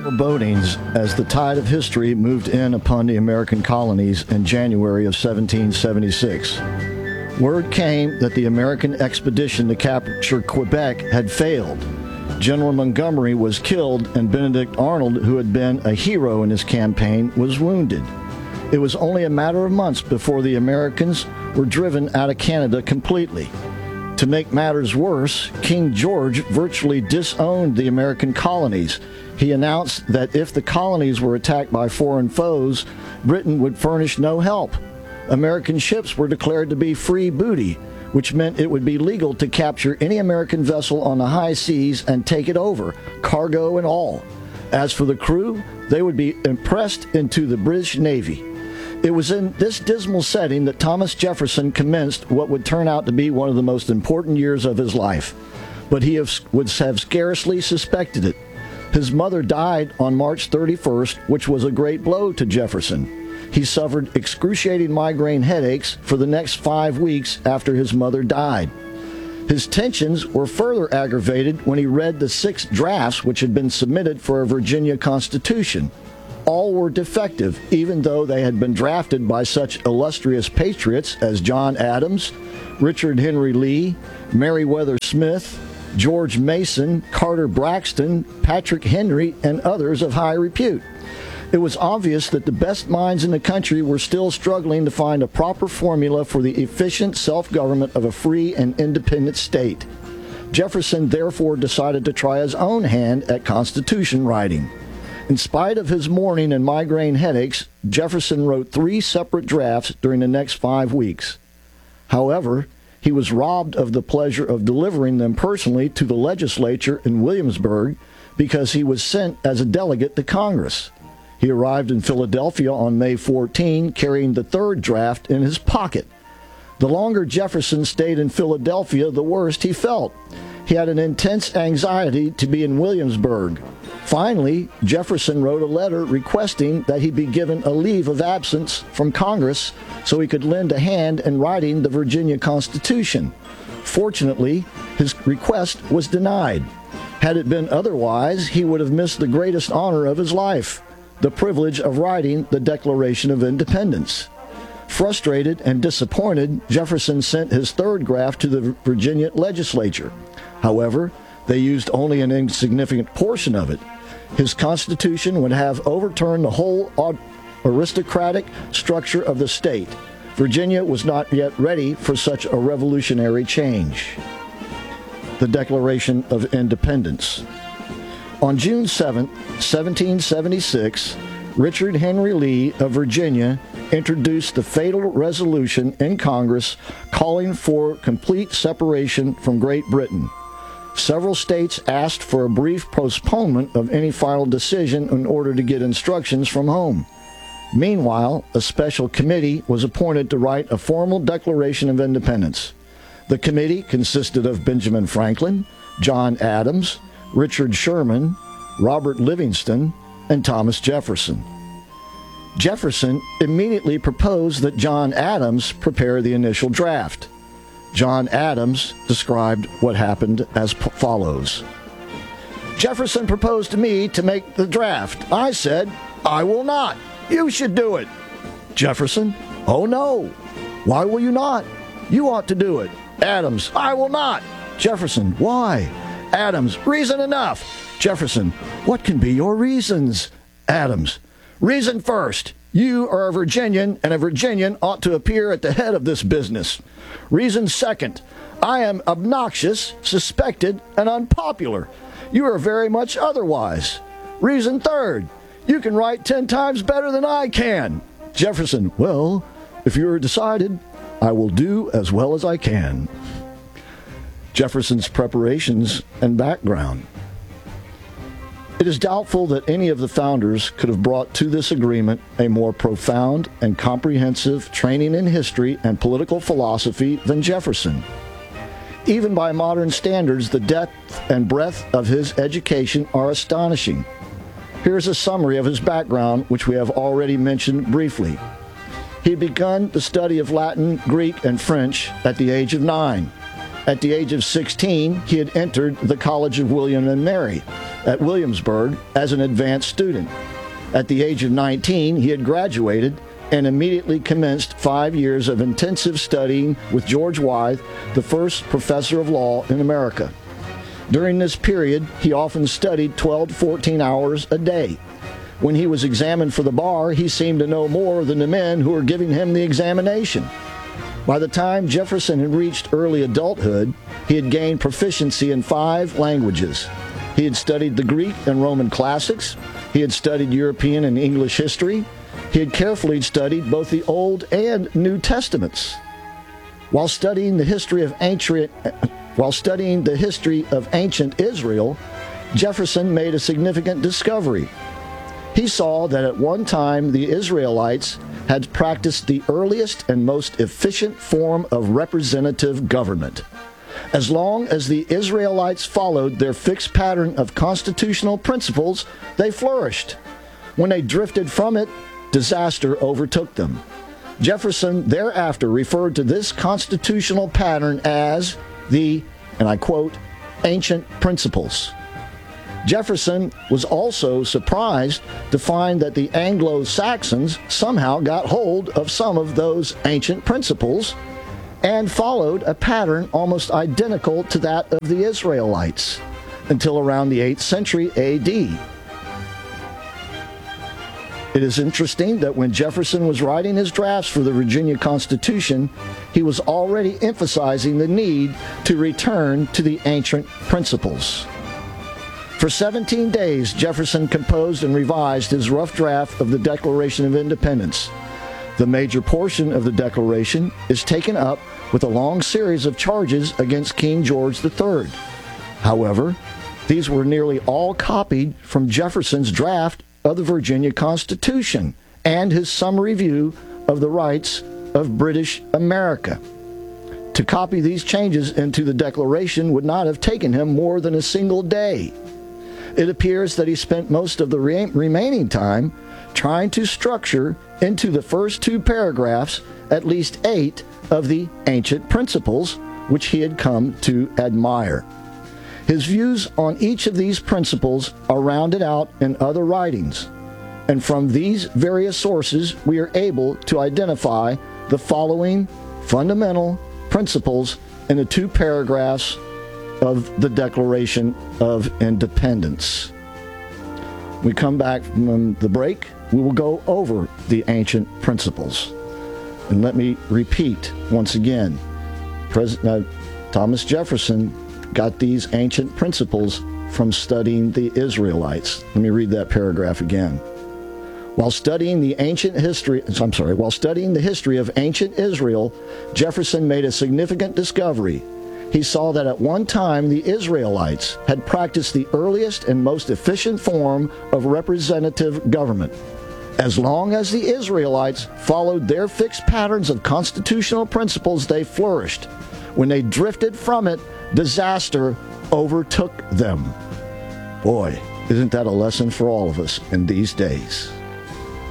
Forebodings as the tide of history moved in upon the American colonies in January of 1776. Word came that the American expedition to capture Quebec had failed. General Montgomery was killed, and Benedict Arnold, who had been a hero in his campaign, was wounded. It was only a matter of months before the Americans were driven out of Canada completely. To make matters worse, King George virtually disowned the American colonies. He announced that if the colonies were attacked by foreign foes, Britain would furnish no help. American ships were declared to be free booty, which meant it would be legal to capture any American vessel on the high seas and take it over, cargo and all. As for the crew, they would be impressed into the British Navy. It was in this dismal setting that Thomas Jefferson commenced what would turn out to be one of the most important years of his life. But he would have scarcely suspected it. His mother died on March 31st, which was a great blow to Jefferson. He suffered excruciating migraine headaches for the next 5 weeks after his mother died. His tensions were further aggravated when he read the 6 drafts which had been submitted for a Virginia Constitution. All were defective, even though they had been drafted by such illustrious patriots as John Adams, Richard Henry Lee, Meriwether Smith, George Mason, Carter Braxton, Patrick Henry, and others of high repute. It was obvious that the best minds in the country were still struggling to find a proper formula for the efficient self-government of a free and independent state. Jefferson therefore decided to try his own hand at constitution writing. In spite of his morning and migraine headaches, Jefferson wrote 3 separate drafts during the next 5 weeks. However, he was robbed of the pleasure of delivering them personally to the legislature in Williamsburg because he was sent as a delegate to Congress. He arrived in Philadelphia on May 14, carrying the 3rd draft in his pocket. The longer Jefferson stayed in Philadelphia, the worse he felt. He had an intense anxiety to be in Williamsburg. Finally, Jefferson wrote a letter requesting that he be given a leave of absence from Congress so he could lend a hand in writing the Virginia Constitution. Fortunately, his request was denied. Had it been otherwise, he would have missed the greatest honor of his life, the privilege of writing the Declaration of Independence. Frustrated and disappointed, Jefferson sent his 3rd draft to the Virginia legislature. However, they used only an insignificant portion of it. His constitution would have overturned the whole aristocratic structure of the state. Virginia was not yet ready for such a revolutionary change. The Declaration of Independence. On June 7, 1776, Richard Henry Lee of Virginia introduced the fatal resolution in Congress calling for complete separation from Great Britain. Several states asked for a brief postponement of any final decision in order to get instructions from home. Meanwhile, a special committee was appointed to write a formal Declaration of Independence. The committee consisted of Benjamin Franklin, John Adams, Richard Sherman, Robert Livingston, and Thomas Jefferson. Jefferson immediately proposed that John Adams prepare the initial draft. John Adams described what happened as follows. Jefferson proposed to me to make the draft. I said, I will not. You should do it. Jefferson, oh no. Why will you not? You ought to do it. Adams, I will not. Jefferson, why? Adams, reason enough. Jefferson, what can be your reasons? Adams, reason first. You are a Virginian, and a Virginian ought to appear at the head of this business. Reason second. I am obnoxious, suspected, and unpopular. You are very much otherwise. Reason third. You can write 10 times better than I can. Jefferson, well, if you are decided, I will do as well as I can. Jefferson's preparations and background. It is doubtful that any of the founders could have brought to this agreement a more profound and comprehensive training in history and political philosophy than Jefferson. Even by modern standards, the depth and breadth of his education are astonishing. Here's a summary of his background, which we have already mentioned briefly. He had begun the study of Latin, Greek, and French at the age of 9. At the age of 16, he had entered the College of William and Mary. at Williamsburg as an advanced student. At the age of 19, he had graduated and immediately commenced 5 years of intensive studying with George Wythe, the first professor of law in America. During this period, he often studied 12 to 14 hours a day. When he was examined for the bar, he seemed to know more than the men who were giving him the examination. By the time Jefferson had reached early adulthood, he had gained proficiency in 5 languages. He had studied the Greek and Roman classics. He had studied European and English history. He had carefully studied both the Old and New Testaments. While studying the history of ancient Israel, Jefferson made a significant discovery. He saw that at one time the Israelites had practiced the earliest and most efficient form of representative government. As long as the Israelites followed their fixed pattern of constitutional principles, they flourished. When they drifted from it, disaster overtook them. Jefferson thereafter referred to this constitutional pattern as the, and I quote, ancient principles. Jefferson was also surprised to find that the Anglo-Saxons somehow got hold of some of those ancient principles and followed a pattern almost identical to that of the Israelites until around the 8th century A.D. It is interesting that when Jefferson was writing his drafts for the Virginia Constitution, he was already emphasizing the need to return to the ancient principles. For 17 days, Jefferson composed and revised his rough draft of the Declaration of Independence. The major portion of the Declaration is taken up with a long series of charges against King George III. However, these were nearly all copied from Jefferson's draft of the Virginia Constitution and his summary view of the rights of British America. To copy these changes into the Declaration would not have taken him more than a single day. It appears that he spent most of the remaining time trying to structure into the first 2 paragraphs at least 8 of the ancient principles which he had come to admire. His views on each of these principles are rounded out in other writings, and from these various sources we are able to identify the following fundamental principles in the 2 paragraphs of the Declaration of Independence. We come back from the break, we will go over the ancient principles. And let me repeat once again, President Thomas Jefferson got these ancient principles from studying the Israelites. Let me read that paragraph again. While studying the history of ancient Israel, Jefferson made a significant discovery. He saw that at one time the Israelites had practiced the earliest and most efficient form of representative government. As long as the Israelites followed their fixed patterns of constitutional principles, they flourished. When they drifted from it, disaster overtook them. Boy, isn't that a lesson for all of us in these days?